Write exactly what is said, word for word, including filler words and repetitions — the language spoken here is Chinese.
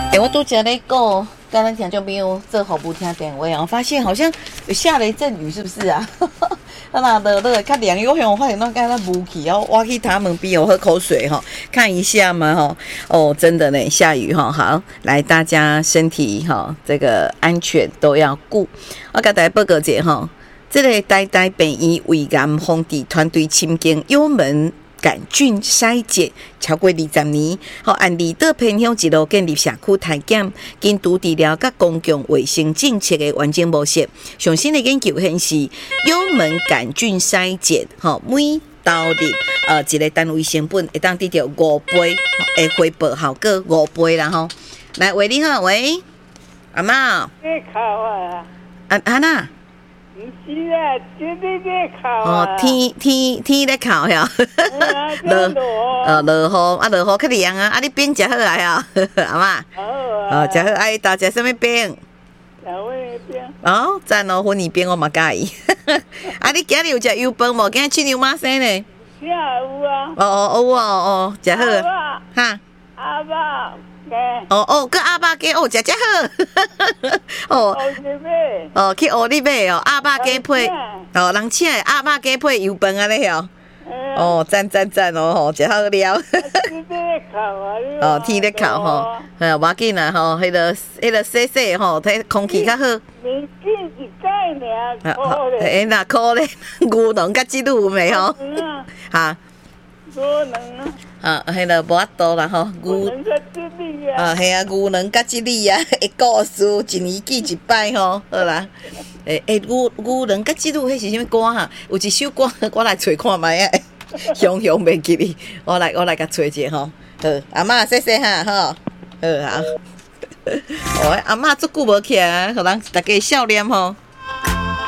哎、欸，我拄则咧讲，跟咱听众朋友做服务听电话啊，发现好像有下雷阵雨，是不是啊？啊那落落较凉，有我发现那刚才雾气哦，我去他们边我喝口水哈，看一下嘛哈。哦，真的呢，下雨哈，好，来大家身体哈，这个安全都要顾。我甲大家报告者哈，这个台大病院胃癌防治团队深经幽门杆菌筛检超过二十年，好按离岛偏乡一路建立社区体检，监督治疗甲公共卫生政策的完整模式。上新的研究显示，幽门杆菌筛检，吼每投入呃一个单位成本会当得到五倍，会回报效果五倍啦吼。来，喂你好，喂，阿嬷。 你考啊？ 啊安娜。 唔是啊，天天在考啊！ 哦，天天天在考呀， 落呃落雨啊，落雨较凉啊，啊你饼食好啊呀，阿妈， 好啊， 哦食好，爱大食什么饼？ 食我饼。 哦，赞哦，粉圆饼我嘛介意。啊，你今日有食油饭无？今日吃牛马生呢？ 有啊。 哦哦有哦哦，食好啊。 哈。 阿爸。 哦哦，跟阿爸鸡哦，食食好。哦。哦，去学你买哦，阿爸鸡配哦，人请的阿爸鸡配油饭啊咧吼。哦，赞赞赞哦，吼，食好了。哦，天咧哭吼，哎，无要紧啦吼，迄个迄个洗洗吼，睇空气较好。 年纪一改尔，可怜。哎那可怜，牛郎甲织女有没吼？哈。 牛郎啊。 啊，迄个无法度啦吼，牛。啊，系啊，牛郎甲织女啊，的故事一年记一摆吼，好啦。诶诶，牛牛郎甲织女迄是啥物歌哈？有一首歌，我来找看觅啊。雄雄袂记哩，我来我来甲找者吼。好，阿嬷谢谢哈，吼，好好。哦，阿嬷足久无起来，互人大家笑脸吼。